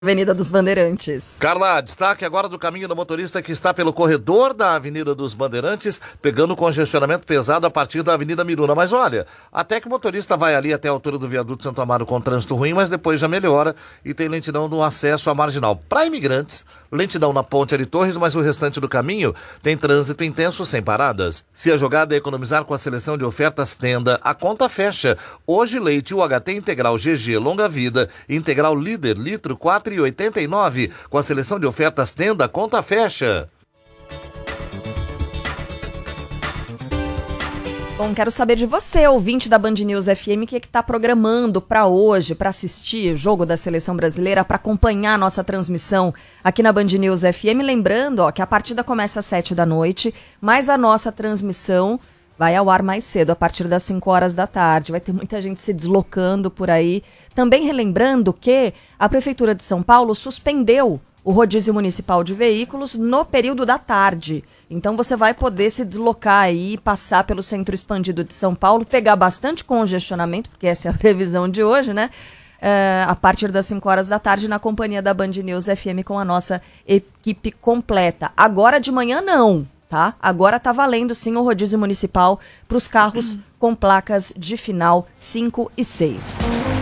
Avenida dos Bandeirantes. Carla, destaque agora do caminho do motorista que está pelo corredor da Avenida dos Bandeirantes, pegando congestionamento pesado a partir da Avenida Miruna. Mas olha, até que o motorista vai ali até a altura do viaduto Santo Amaro com trânsito ruim, mas depois já melhora e tem lentidão no acesso à Marginal. Para imigrantes, lentidão na Ponte Ari Torres, mas o restante do caminho tem trânsito intenso sem paradas. Se a jogada é economizar com a seleção de ofertas Tenda, a conta fecha. Hoje leite UHT Integral GG Longa Vida, Integral Líder litro 4,89. Com a seleção de ofertas Tenda, a conta fecha. Bom, quero saber de você, ouvinte da Band News FM, o que está programando para hoje, para assistir o jogo da Seleção Brasileira, para acompanhar a nossa transmissão aqui na Band News FM. Lembrando que a partida começa às 7 da noite, mas a nossa transmissão vai ao ar mais cedo, a partir das 5 horas da tarde. Vai ter muita gente se deslocando por aí. Também relembrando que a Prefeitura de São Paulo suspendeu o rodízio municipal de veículos no período da tarde. Então você vai poder se deslocar aí, passar pelo centro expandido de São Paulo, pegar bastante congestionamento, porque essa é a previsão de hoje, né? A partir das 5 horas da tarde, na companhia da Band News FM com a nossa equipe completa. Agora de manhã não, tá? Agora tá valendo sim o rodízio municipal para os carros com placas de final 5 e 6.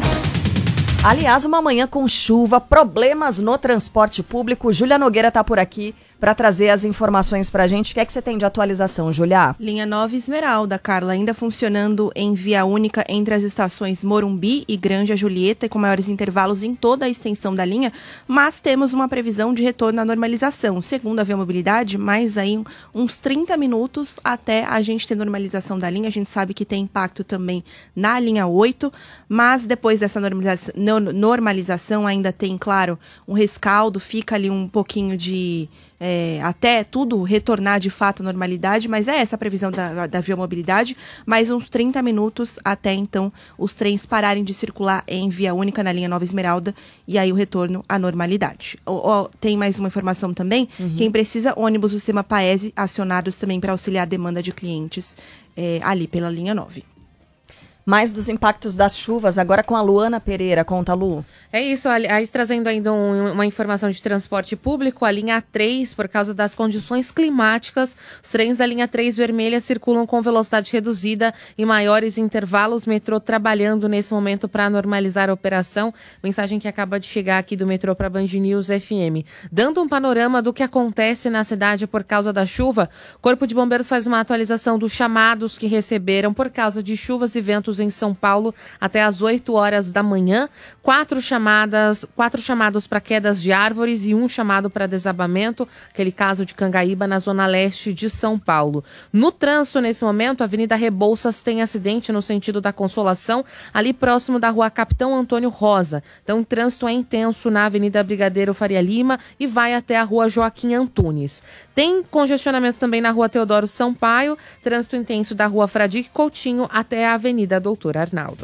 Aliás, uma manhã com chuva, problemas no transporte público. Júlia Nogueira está por aqui para trazer as informações para a gente. O que é que você tem de atualização, Júlia? Linha 9 Esmeralda, Carla, ainda funcionando em via única entre as estações Morumbi e Granja Julieta, e com maiores intervalos em toda a extensão da linha, mas temos uma previsão de retorno à normalização. Segundo a Via Mobilidade, mais aí uns 30 minutos até a gente ter normalização da linha. A gente sabe que tem impacto também na linha 8, mas depois dessa normalização ainda tem, claro, um rescaldo, fica ali um pouquinho de... até tudo retornar de fato à normalidade, mas é essa a previsão da Via Mobilidade, mais uns 30 minutos até então os trens pararem de circular em via única na linha Nova Esmeralda e aí o retorno à normalidade. Tem mais uma informação também, quem precisa, ônibus do sistema Paese acionados também para auxiliar a demanda de clientes ali pela linha 9. Mais dos impactos das chuvas, agora com a Luana Pereira. Conta, Lu. É isso, aliás, trazendo ainda uma informação de transporte público, a linha 3, por causa das condições climáticas, os trens da linha 3 vermelha circulam com velocidade reduzida e maiores intervalos. Metrô trabalhando nesse momento para normalizar a operação. Mensagem que acaba de chegar aqui do metrô para Band News FM. Dando um panorama do que acontece na cidade por causa da chuva, o Corpo de Bombeiros faz uma atualização dos chamados que receberam por causa de chuvas e ventos em São Paulo até às 8 horas da manhã. 4 chamados para quedas de árvores e um chamado para desabamento, aquele caso de Cangaíba na zona leste de São Paulo. No trânsito, nesse momento, a Avenida Rebouças tem acidente no sentido da Consolação, ali próximo da Rua Capitão Antônio Rosa. Então, o trânsito é intenso na Avenida Brigadeiro Faria Lima e vai até a Rua Joaquim Antunes. Tem congestionamento também na Rua Teodoro Sampaio, trânsito intenso da Rua Fradique Coutinho até a Avenida Doutor Arnaldo.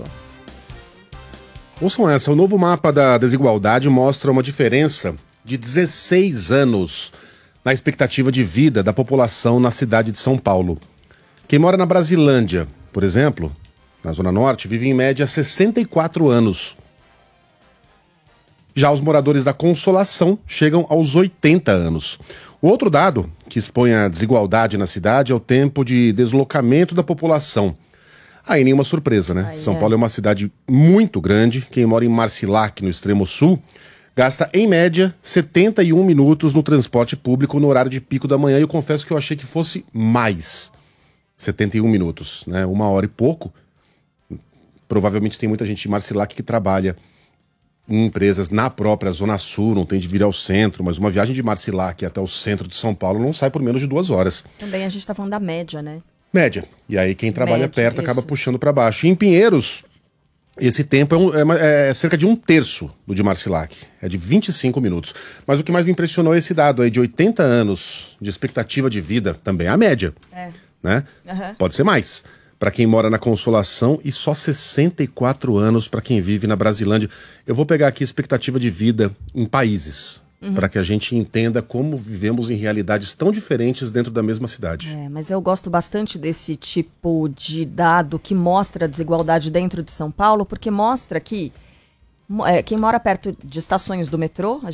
Ouçam essa, o novo mapa da desigualdade mostra uma diferença de 16 anos na expectativa de vida da população na cidade de São Paulo. Quem mora na Brasilândia, por exemplo, na Zona Norte, vive em média 64 anos. Já os moradores da Consolação chegam aos 80 anos. O outro dado que expõe a desigualdade na cidade é o tempo de deslocamento da população. Aí nenhuma surpresa, né? São Paulo é uma cidade muito grande. Quem mora em Marcilac, no extremo sul, gasta, em média, 71 minutos no transporte público no horário de pico da manhã. E eu confesso que eu achei que fosse mais 71 minutos, né? 1 hora e pouco. Provavelmente tem muita gente de Marcilac que trabalha em empresas na própria Zona Sul, não tem de vir ao centro, mas uma viagem de Marcilac até o centro de São Paulo não sai por menos de 2 horas. Também a gente tá falando da média, né? Média. E aí quem trabalha Média, perto isso. acaba puxando para baixo. E em Pinheiros, esse tempo é cerca de 1/3 do de Marcilac. É de 25 minutos. Mas o que mais me impressionou é esse dado aí de 80 anos de expectativa de vida, também é a média. Né? Pode ser mais para quem mora na Consolação e só 64 anos para quem vive na Brasilândia. Eu vou pegar aqui a expectativa de vida em países, para que a gente entenda como vivemos em realidades tão diferentes dentro da mesma cidade. Mas eu gosto bastante desse tipo de dado que mostra a desigualdade dentro de São Paulo, porque mostra que Quem mora perto de estações do metrô,